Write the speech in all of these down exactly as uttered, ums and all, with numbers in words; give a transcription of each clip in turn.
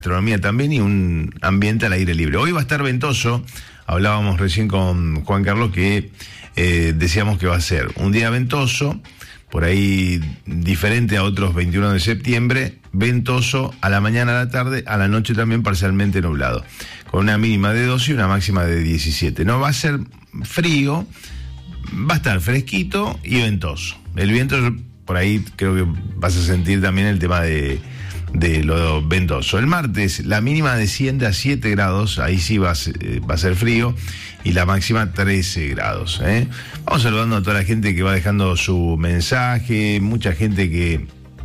gastronomía también y un ambiente al aire libre. Hoy va a estar ventoso, hablábamos recién con Juan Carlos que eh, decíamos que va a ser un día ventoso, por ahí diferente a otros veintiuno de septiembre, ventoso a la mañana, a la tarde, a la noche también parcialmente nublado, con una mínima de doce y una máxima de diecisiete. No va a ser frío, va a estar fresquito y ventoso. El viento, por ahí creo que vas a sentir también el tema de... de lo ventoso. El martes la mínima desciende a siete grados, ahí sí va a ser, va a ser frío, y la máxima trece grados. ¿eh? Vamos saludando a toda la gente que va dejando su mensaje, mucha gente que,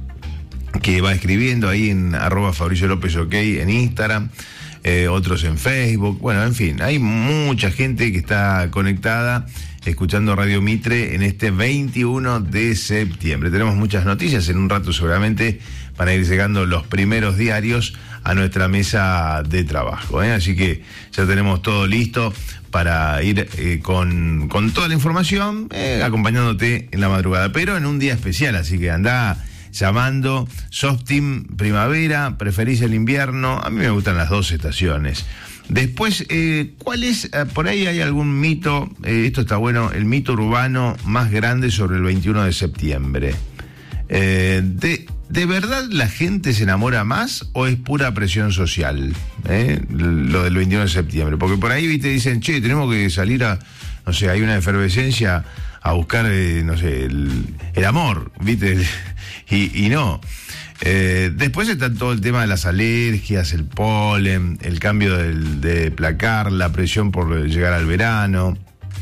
que va escribiendo ahí en arroba Fabricio López OK en Instagram, eh, otros en Facebook, bueno, en fin, hay mucha gente que está conectada escuchando Radio Mitre en este veintiuno de septiembre. Tenemos muchas noticias, en un rato seguramente van a ir llegando los primeros diarios a nuestra mesa de trabajo, ¿eh? Así que ya tenemos todo listo para ir eh, con, con toda la información, eh, acompañándote en la madrugada, pero en un día especial, así que andá llamando. Sos team primavera, preferís el invierno, a mí me gustan las dos estaciones. Después, eh, ¿cuál es? Eh, por ahí hay algún mito, eh, esto está bueno, el mito urbano más grande sobre el veintiuno de septiembre. Eh, de, ¿De verdad la gente se enamora más o es pura presión social? Eh, lo del veintiuno de septiembre. Porque por ahí, viste, dicen, che, tenemos que salir a, no sé, hay una efervescencia a buscar, eh, no sé, el, el amor, viste, y, y no. Eh, después está todo el tema de las alergias, el polen, el cambio del, de placar, la presión por llegar al verano.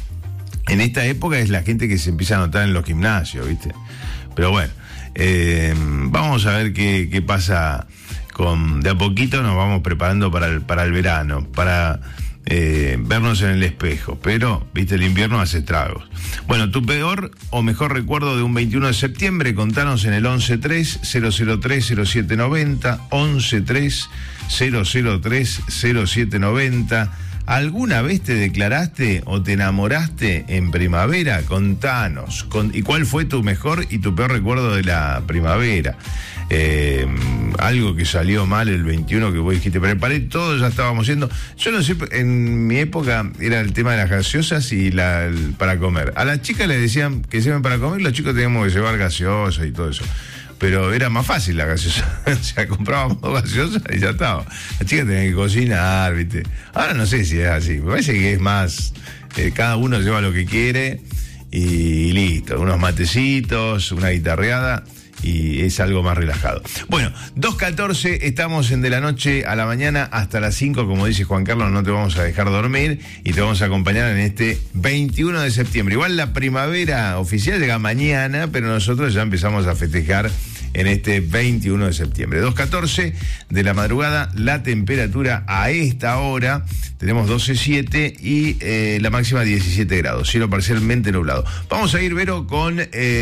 En esta época es la gente que se empieza a notar en los gimnasios, ¿viste? Pero bueno, eh, vamos a ver qué, qué pasa con... De a poquito nos vamos preparando para el, para el verano, para... Eh, vernos en el espejo, pero viste, el invierno hace estragos. Bueno, tu peor o mejor recuerdo de un veintiuno de septiembre, contanos en el once tres cero cero tres cero siete noventa, once tres cero cero tres cero siete noventa. ¿Alguna vez te declaraste o te enamoraste en primavera? Contanos. Con, ¿y cuál fue tu mejor y tu peor recuerdo de la primavera? Eh, algo que salió mal el veintiuno que vos dijiste, preparé todo, ya estábamos yendo. Yo no sé, en mi época era el tema de las gaseosas y la el, para comer. A las chicas les decían que lleven para comer, los chicos teníamos que llevar gaseosas y todo eso. Pero era más fácil la gaseosa. O sea, comprábamos gaseosas y ya estaba. Las chicas tenían que cocinar, ¿viste? Ahora no sé si es así. Me parece que es más, eh, cada uno lleva lo que quiere y, y listo. Unos matecitos, una guitarreada y es algo más relajado. Bueno, dos catorce, estamos en De la Noche a la Mañana hasta las cinco, como dice Juan Carlos, no te vamos a dejar dormir y te vamos a acompañar en este veintiuno de septiembre. Igual la primavera oficial llega mañana, pero nosotros ya empezamos a festejar en este veintiuno de septiembre. dos catorce de la madrugada, la temperatura a esta hora, tenemos doce siete y eh, la máxima diecisiete grados, cielo parcialmente nublado. Vamos a ir, Vero, con,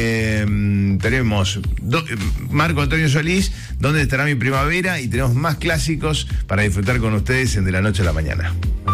eh, tenemos do, Marco Antonio Solís, ¿Dónde estará mi primavera? Y tenemos más clásicos para disfrutar con ustedes en De la Noche a la Mañana.